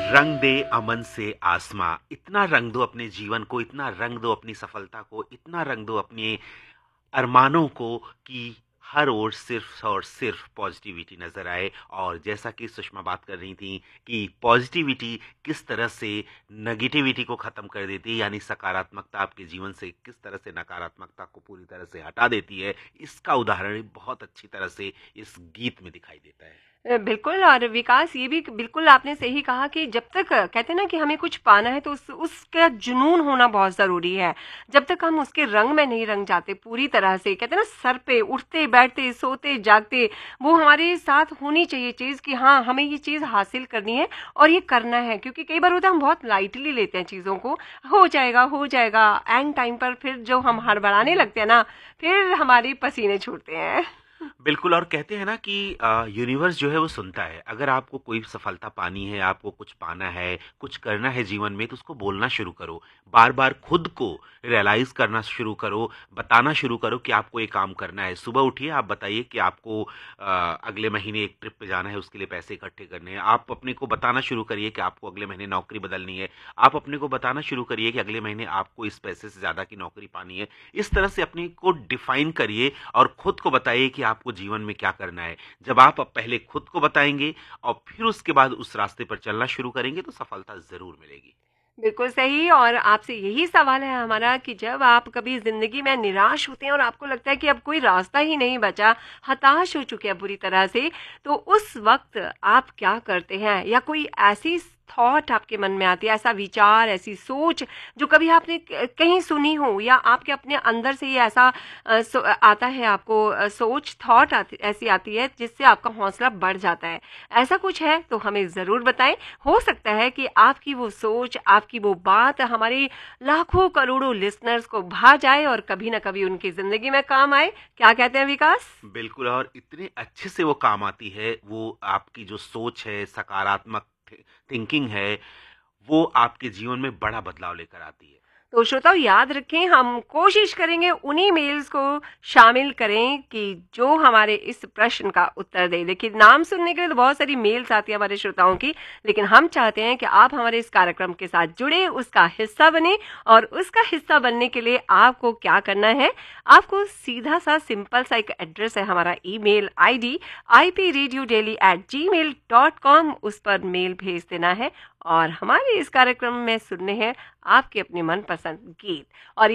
रंग दे अमन से आसमां, इतना रंग दो अपने जीवन को, इतना रंग दो अपनी सफलता को, इतना रंग दो अपने अरमानों को कि हर ओर सिर्फ और सिर्फ पॉजिटिविटी नजर आए। और जैसा कि सुषमा बात कर रही थी कि पॉजिटिविटी किस तरह से नेगेटिविटी को खत्म कर देती है, यानी सकारात्मकता आपके जीवन से किस तरह से नकारात्मकता को पूरी तरह से हटा देती है, इसका उदाहरण बहुत अच्छी तरह से इस गीत में दिखाई देता है। बिल्कुल। और विकास, ये भी बिल्कुल आपने सही कहा कि जब तक कहते हैं ना कि हमें कुछ पाना है तो उसका जुनून होना बहुत ज़रूरी है। जब तक हम उसके रंग में नहीं रंग जाते पूरी तरह से, कहते हैं ना, सर पे उठते बैठते सोते जागते वो हमारे साथ होनी चाहिए चीज़ कि हाँ, हमें ये चीज़ हासिल करनी है और ये करना है। क्योंकि कई बार होता है हम बहुत लाइटली लेते हैं चीज़ों को, हो जाएगा एंड टाइम पर फिर जो हम हड़बड़ाने लगते हैं ना, फिर हमारे पसीने छूटते हैं। बिल्कुल। और कहते हैं ना कि यूनिवर्स जो है वो सुनता है। अगर आपको कोई सफलता पानी है, आपको कुछ पाना है, कुछ करना है जीवन में, तो उसको बोलना शुरू करो। बार बार खुद को रियलाइज करना शुरू करो, बताना शुरू करो कि आपको ये काम करना है। सुबह उठिए, आप बताइए कि आपको अगले महीने एक ट्रिप पे जाना है, उसके लिए पैसे इकट्ठे करने हैं। आप अपने को बताना शुरू करिए कि आपको अगले महीने नौकरी बदलनी है। आप अपने को बताना शुरू करिए कि अगले महीने आपको इस पैसे से ज़्यादा की नौकरी पानी है। इस तरह से अपने को डिफाइन करिए और खुद को बताइए कि आपको जीवन में क्या करना है। जब आप पहले खुद को बताएंगे और फिर उसके बाद उस रास्ते पर चलना शुरू करेंगे तो सफलता जरूर मिलेगी। बिल्कुल सही। और आपसे यही सवाल है हमारा कि जब आप कभी ज़िंदगी में निराश होते हैं और आपको लगता है कि अब कोई रास्ता ही नहीं बचा, हताश हो चुके हैं बुरी तरह से, तो उस वक्त आप क्या करते हैं? या कोई ऐसी थॉट आपके मन में आती है, ऐसा विचार, ऐसी सोच जो कभी आपने कहीं सुनी हो, या आपके अपने अंदर से ये ऐसा आता है आपको, सोच थॉट ऐसी आती है जिससे आपका हौसला बढ़ जाता है? ऐसा कुछ है तो हमें ज़रूर बताएं। हो सकता है कि आपकी वो सोच, आपकी वो बात हमारे लाखों करोड़ों लिसनर्स को भा जाए और कभी ना कभी उनकी जिंदगी में काम आए। क्या कहते हैं विकास? बिल्कुल। और इतने अच्छे से वो काम आती है, वो आपकी जो सोच है, सकारात्मक थिंकिंग है, वो आपके जीवन में बड़ा बदलाव लेकर आती है। तो श्रोताओ, याद रखें, हम कोशिश करेंगे उन्हीं मेल्स को शामिल करें कि जो हमारे इस प्रश्न का उत्तर दे। देखिए, नाम सुनने के लिए तो बहुत सारी मेल्स आती है हमारे श्रोताओं की, लेकिन हम चाहते हैं कि आप हमारे इस कार्यक्रम के साथ जुड़े, उसका हिस्सा बने। और उसका हिस्सा बनने के लिए आपको क्या करना है? आपको सीधा सा सिंपल सा एक एड्रेस है, हमारा ईमेल आईडी ipradiodaily@gmail.com, उस पर मेल भेज देना है और हमारे इस कार्यक्रम में सुनने हैं आपके अपने मनपसंद गीत। और